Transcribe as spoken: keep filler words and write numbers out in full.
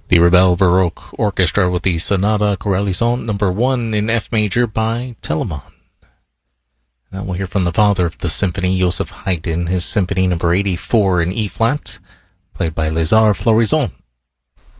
The Rebel Baroque Orchestra with the Sonata Corellison number one in F major by Telemann. Now we'll hear from the father of the symphony, Joseph Haydn, his symphony number eighty-four in E flat, played by Lézard Florison.